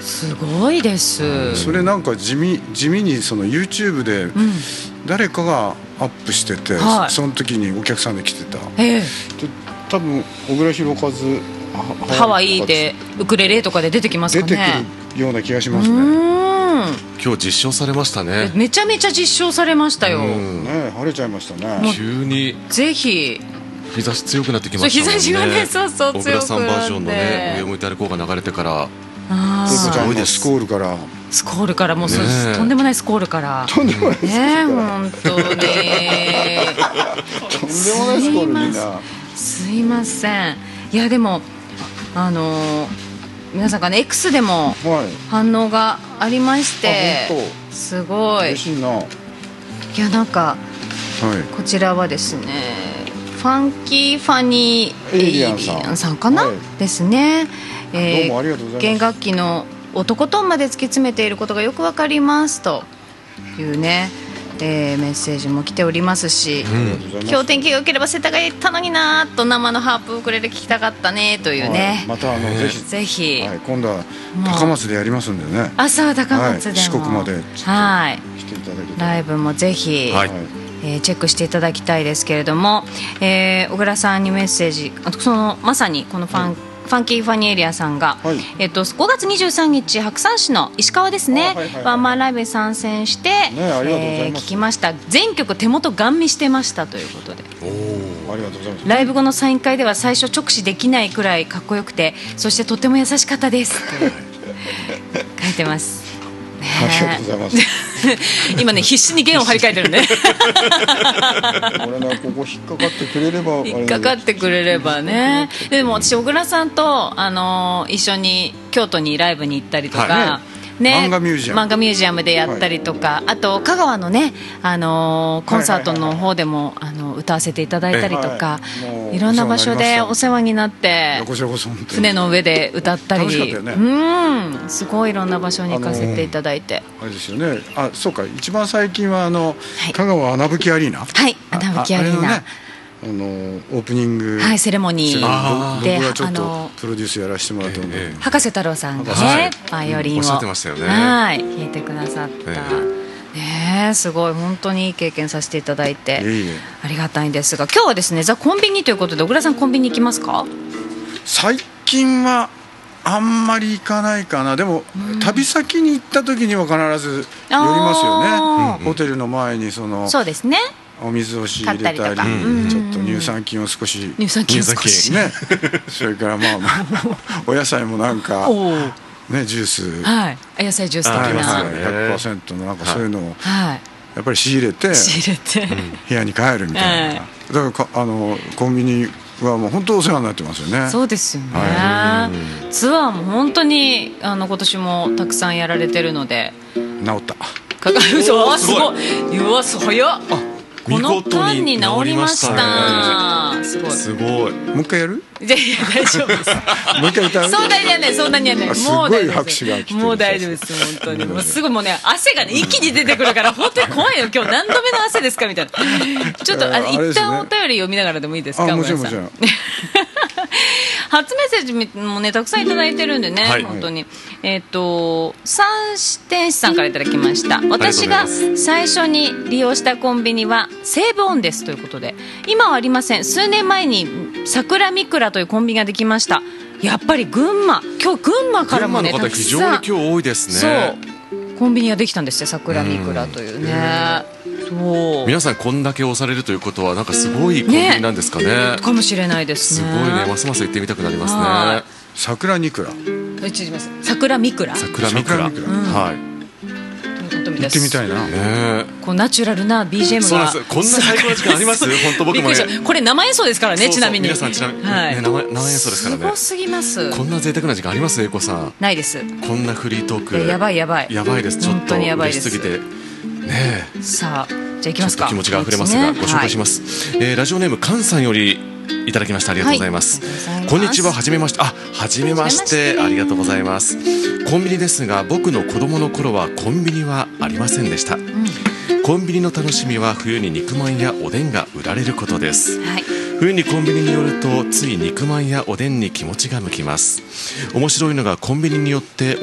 すごいです。 それなんか地味にその YouTube で誰かがアップしてて、その時にお客さんで来てた、多分小倉弘和ハワイでウクレレとかで出てきますかね。 出てくるような気がしますね。 今日実証されましたね。 めちゃめちゃ実証されましたよ、 ね、晴れちゃいましたね。 急にぜひ日差し強くなってきましたもんね。 日差しがね、そう強くなって、 小倉さんバージョンのね、上を向いて歩こうが流れてから、 すごいです。スコールからもう、とんでもないスコールからとんでもないスコール本当にとんでもないスコールみんなすいません。いやでも皆さんがね X でも反応がありまして、すごい嬉しいな。 いやなんか、こちらはですね、ファンキーファニーエイリアンさんかな、ですね。 どうもありがとうございます。 弦楽器の男トンまで突き詰めていることがよくわかりますというね、メッセージも来ておりますし、今日天気が良ければ世田谷行ったのになと、生のハープウクレレ聞きたかったねというね、 またぜひ、今度は高松でやりますんでね。 そう高松でも、 四国まで来ていただけたら、 ライブもぜひ、チェックしていただきたいですけれども、小倉さんにメッセージ、まさにこのファンキーファニーエリアさんが、5月23日白山市の石川ですね、ワンマンライブに参戦して、聞きました。全曲手元ガン見してましたということで、 ありがとうございます。 ライブ後のサイン会では最初直視できないくらいかっこよくて、そしてとっても優しかったですと書いてますね。 ありがとうございます今ね必死に弦を張り替えてるね俺ね、ここ引っかかってくれれば、 引っかかってくれればね。でも私小倉さんと、一緒に京都にライブに行ったりとか、漫画ミュージアムでやったりとか、あと香川のね、コンサートの方でも歌わせていただいたりとか、いろんな場所でお世話になって、船の上で歌ったり、すごいいろんな場所に行かせていただいて、 あれですよね。そうか、一番最近は香川穴吹アリーナ、 穴吹アリーナ、 オープニング、 セレモニーで、 僕はちょっとプロデュースやらせてもらったので、 博士太郎さんがね、バイオリンを弾いてくださった、すごい本当にいい経験させていただいてありがたいんですが、今日はですね、ザ・コンビニということで、小倉さんコンビニ行きますか？ 最近はあんまり行かないかな。でも、旅先に行った時には必ず寄りますよね。ホテルの前にそうですね、 お水を仕入れたり、ちょっと乳酸菌を少しね、それからお野菜もなんかね、ジュース、 野菜ジュースとか 100% のなんかそういうのをやっぱり仕入れて部屋に帰るみたいな。だからコンビニはもう本当お世話になってますよね。 そうですよね、ツアーも本当に今年もたくさんやられてるので、 治ったすごい、うわ早っ、この間に治りました。 すごい。 もう一回やる？ いや大丈夫です。 もう一回歌う？ そんなにやんない、そんなにやんない。 すごい拍手が来てる。 もう大丈夫です、本当に。もうすぐもうね、汗がね一気に出てくるから本当に怖いよ。今日何度目の汗ですかみたいな。ちょっと一旦お便り読みながらでもいいですか？ もちろんもちろん。 初メッセージもねたくさんいただいてるんでね、本当に三四天使さんからいただきました。私が最初に利用したコンビニは西武オンですということで、今はありません。数年前に桜みくらというコンビニができました。やっぱり今日群馬からもね群馬の方非常に今日多いですね。 そうコンビニができたんですよ、桜みくらというね。そう皆さんこんだけ押されるということはなんかすごいコンビニなんですかね。 かもしれないですね。 すごいね、ますます行ってみたくなりますね。 桜みくら、 桜みくら、 桜みくら、 行ってみたいな。 こうナチュラルな BGM が。 こんな最高な時間あります？本当僕もね。 これ生演奏ですからね。ちなみに皆さん生演奏ですからね。 すごすぎます。 こんな贅沢な時間あります？英子さん。 ないです。 こんなフリートークやばいです。ちょっと嬉しすぎてね。 さあじゃあ行きますか。 気持ちが溢れますがご紹介します。ラジオネーム菅さんよりいただきました。ありがとうございます。こんにちは、はじめまして。はじめまして、ありがとうございます。コンビニですが、僕の子供の頃はコンビニはありませんでした。コンビニの楽しみは冬に肉まんやおでんが売られることです。冬にコンビニに寄るとつい肉まんやおでんに気持ちが向きます。面白いのがコンビニによって